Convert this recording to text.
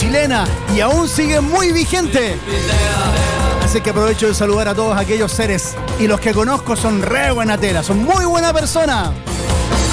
chilena y aún sigue muy vigente. Así que aprovecho de saludar a todos aquellos seres, y los que conozco son re buena tela, son muy buena persona.